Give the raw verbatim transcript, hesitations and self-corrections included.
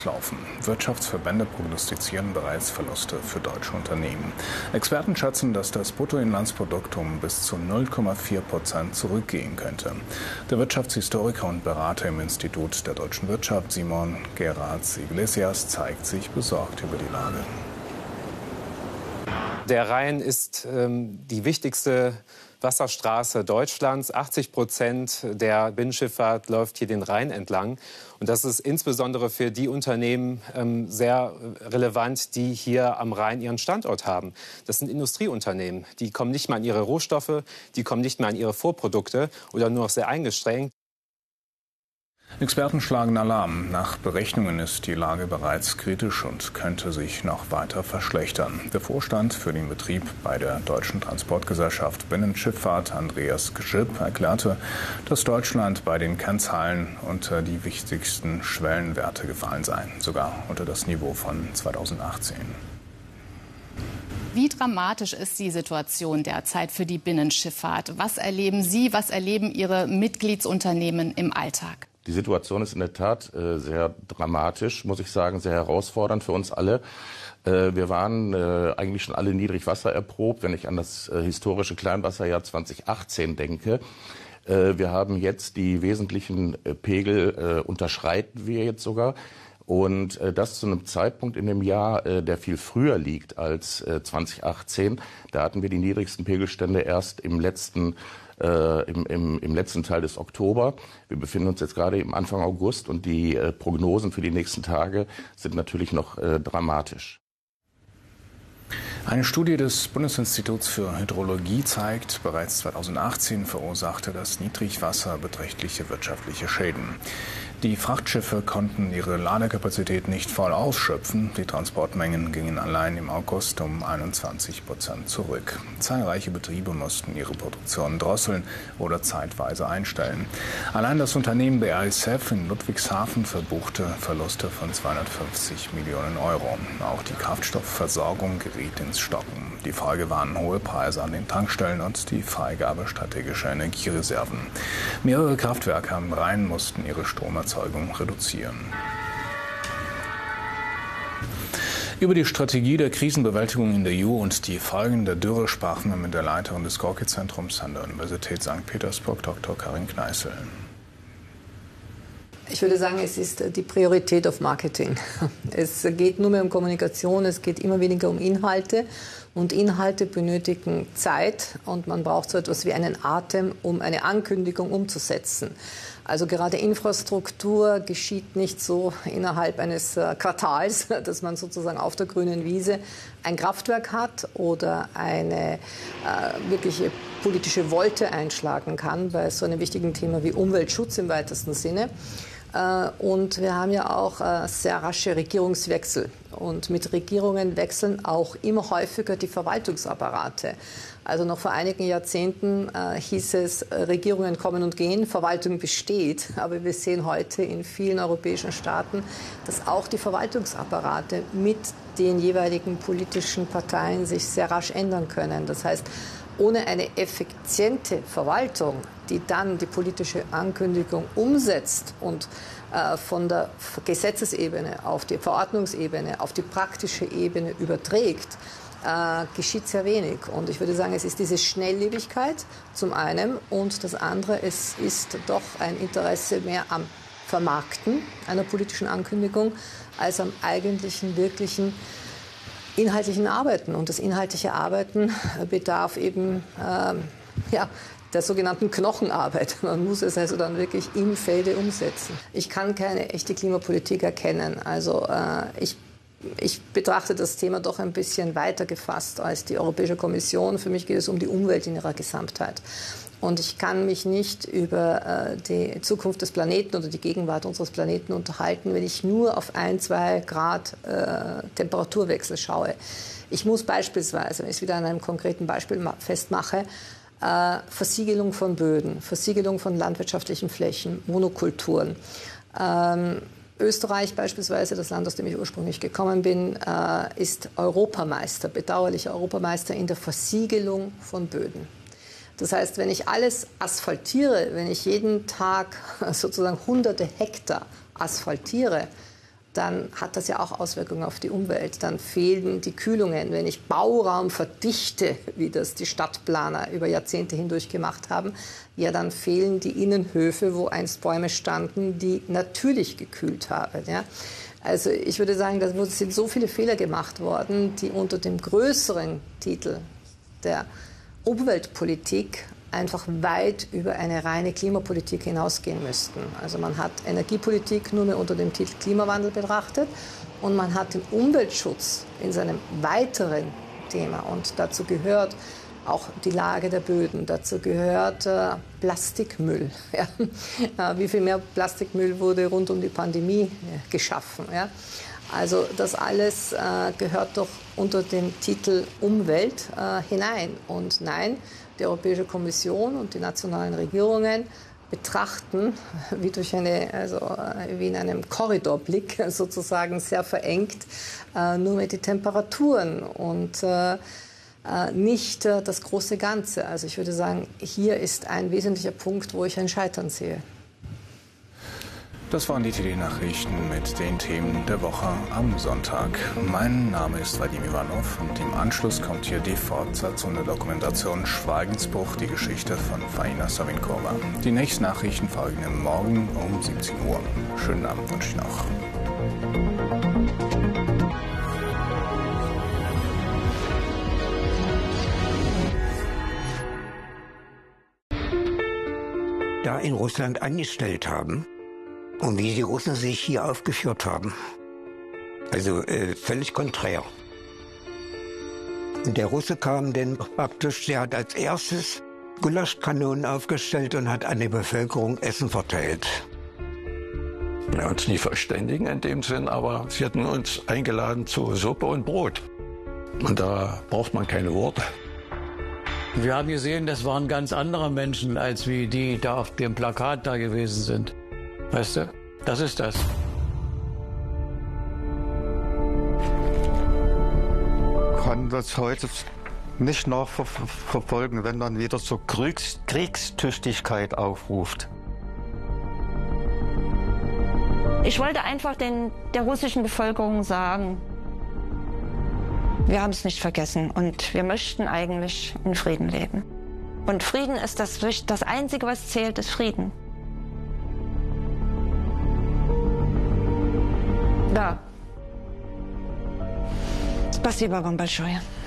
laufen. Wirtschaftsverbände prognostizieren bereits Verluste für deutsche Unternehmen. Experten schätzen, dass das Bruttoinlandsprodukt um bis zu null Komma vier Prozent zurückgehen könnte. Der Wirtschaftshistoriker und Berater im Institut der deutschen Wirtschaft, Simon Gerards Iglesias, zeigt sich besorgt über die Lage. Der Rhein ist ähm, die wichtigste Wasserstraße Deutschlands. achtzig Prozent der Binnenschifffahrt läuft hier den Rhein entlang. Und das ist insbesondere für die Unternehmen ähm, sehr relevant, die hier am Rhein ihren Standort haben. Das sind Industrieunternehmen. Die kommen nicht mehr an ihre Rohstoffe, die kommen nicht mehr an ihre Vorprodukte oder nur noch sehr eingeschränkt. Experten schlagen Alarm. Nach Berechnungen ist die Lage bereits kritisch und könnte sich noch weiter verschlechtern. Der Vorstand für den Betrieb bei der Deutschen Transportgesellschaft Binnenschifffahrt, Andreas Gschipp, erklärte, dass Deutschland bei den Kennzahlen unter die wichtigsten Schwellenwerte gefallen sei, sogar unter das Niveau von zweitausendachtzehn. Wie dramatisch ist die Situation derzeit für die Binnenschifffahrt? Was erleben Sie, was erleben Ihre Mitgliedsunternehmen im Alltag? Die Situation ist in der Tat äh, sehr dramatisch, muss ich sagen, sehr herausfordernd für uns alle. Äh, wir waren äh, eigentlich schon alle Niedrigwasser erprobt, wenn ich an das äh, historische Kleinwasserjahr zweitausendachtzehn denke. Äh, wir haben jetzt die wesentlichen äh, Pegel, äh, unterschreiten wir jetzt sogar. Und äh, das zu einem Zeitpunkt in dem Jahr, äh, der viel früher liegt als äh, zweitausendachtzehn. Da hatten wir die niedrigsten Pegelstände erst im letzten Äh, im, im, im letzten Teil des Oktober. Wir befinden uns jetzt gerade im Anfang August und die äh, Prognosen für die nächsten Tage sind natürlich noch äh, dramatisch. Eine Studie des Bundesinstituts für Hydrologie zeigt, bereits zweitausendachtzehn verursachte das Niedrigwasser beträchtliche wirtschaftliche Schäden. Die Frachtschiffe konnten ihre Ladekapazität nicht voll ausschöpfen. Die Transportmengen gingen allein im August um einundzwanzig Prozent zurück. Zahlreiche Betriebe mussten ihre Produktion drosseln oder zeitweise einstellen. Allein das Unternehmen B A S F in Ludwigshafen verbuchte Verluste von zweihundertfünfzig Millionen Euro. Auch die Kraftstoffversorgung geriet ins Stocken. Die Folge waren hohe Preise an den Tankstellen und die Freigabe strategischer Energiereserven. Mehrere Kraftwerke am Rhein mussten ihre Stromerzeugung reduzieren. Über die Strategie der Krisenbewältigung in der E U und die Folgen der Dürre sprachen wir mit der Leiterin des Gorki-Zentrums an der Universität Sankt Petersburg, Doktor Karin Kneißl. Ich würde sagen, es ist die Priorität auf Marketing. Es geht nur mehr um Kommunikation, es geht immer weniger um Inhalte. Und Inhalte benötigen Zeit und man braucht so etwas wie einen Atem, um eine Ankündigung umzusetzen. Also gerade Infrastruktur geschieht nicht so innerhalb eines äh, Quartals, dass man sozusagen auf der grünen Wiese ein Kraftwerk hat oder eine äh, wirkliche politische Wolte einschlagen kann bei so einem wichtigen Thema wie Umweltschutz im weitesten Sinne. Und wir haben ja auch sehr rasche Regierungswechsel. Und mit Regierungen wechseln auch immer häufiger die Verwaltungsapparate. Also noch vor einigen Jahrzehnten äh, hieß es, Regierungen kommen und gehen, Verwaltung besteht. Aber wir sehen heute in vielen europäischen Staaten, dass auch die Verwaltungsapparate mit den jeweiligen politischen Parteien sich sehr rasch ändern können. Das heißt, ohne eine effiziente Verwaltung, die dann die politische Ankündigung umsetzt und äh, von der Gesetzesebene auf die Verordnungsebene, auf die praktische Ebene überträgt, äh, geschieht sehr wenig. Und ich würde sagen, es ist diese Schnelllebigkeit zum einen und das andere, es ist doch ein Interesse mehr am Vermarkten einer politischen Ankündigung als am eigentlichen, wirklichen inhaltlichen Arbeiten. Und das inhaltliche Arbeiten bedarf eben ähm, ja, der sogenannten Knochenarbeit. Man muss es also dann wirklich im Felde umsetzen. Ich kann keine echte Klimapolitik erkennen. Also äh, ich, ich betrachte das Thema doch ein bisschen weiter gefasst als die Europäische Kommission. Für mich geht es um die Umwelt in ihrer Gesamtheit. Und ich kann mich nicht über äh, die Zukunft des Planeten oder die Gegenwart unseres Planeten unterhalten, wenn ich nur auf ein, zwei Grad äh, Temperaturwechsel schaue. Ich muss beispielsweise, wenn ich es wieder an einem konkreten Beispiel festmache, äh, Versiegelung von Böden, Versiegelung von landwirtschaftlichen Flächen, Monokulturen. Ähm, Österreich beispielsweise, das Land, aus dem ich ursprünglich gekommen bin, äh, ist Europameister, bedauerlicher Europameister in der Versiegelung von Böden. Das heißt, wenn ich alles asphaltiere, wenn ich jeden Tag sozusagen hunderte Hektar asphaltiere, dann hat das ja auch Auswirkungen auf die Umwelt. Dann fehlen die Kühlungen. Wenn ich Bauraum verdichte, wie das die Stadtplaner über Jahrzehnte hindurch gemacht haben, ja, dann fehlen die Innenhöfe, wo einst Bäume standen, die natürlich gekühlt haben. Ja. Also ich würde sagen, da sind so viele Fehler gemacht worden, die unter dem größeren Titel der Umweltpolitik einfach weit über eine reine Klimapolitik hinausgehen müssten. Also man hat Energiepolitik nur mehr unter dem Titel Klimawandel betrachtet und man hat den Umweltschutz in seinem weiteren Thema, und dazu gehört auch die Lage der Böden, dazu gehört äh, Plastikmüll. Ja. Wie viel mehr Plastikmüll wurde rund um die Pandemie äh, geschaffen? Ja. Also das alles äh, gehört doch unter den Titel Umwelt äh, hinein. Und nein, die Europäische Kommission und die nationalen Regierungen betrachten, wie durch eine, also wie in einem Korridorblick sozusagen sehr verengt, äh, nur mit die Temperaturen und äh, nicht äh, das große Ganze. Also ich würde sagen, hier ist ein wesentlicher Punkt, wo ich ein Scheitern sehe. Das waren die T D-Nachrichten mit den Themen der Woche am Sonntag. Mein Name ist Vadim Ivanov und im Anschluss kommt hier die Fortsetzung der Dokumentation Schweigensbruch, die Geschichte von Faina Savinkova. Die nächsten Nachrichten folgen morgen um siebzehn Uhr. Schönen Abend wünsche ich noch. Da in Russland angestellt haben und wie die Russen sich hier aufgeführt haben. Also äh, völlig konträr. Und der Russe kam denn praktisch, der hat als erstes Gulaschkanonen aufgestellt und hat an die Bevölkerung Essen verteilt. Wir haben uns nie verständigen in dem Sinn, aber sie hatten uns eingeladen zu Suppe und Brot. Und da braucht man keine Worte. Wir haben gesehen, das waren ganz andere Menschen, als wie die da auf dem Plakat da gewesen sind. Weißt du, das ist das. Kann das heute nicht nachverfolgen, wenn man wieder zur Kriegs Kriegstüchtigkeit aufruft. Ich wollte einfach den, der russischen Bevölkerung sagen, wir haben es nicht vergessen und wir möchten eigentlich in Frieden leben. Und Frieden ist das, das Einzige, was zählt, ist Frieden. Да. Спасибо вам большое.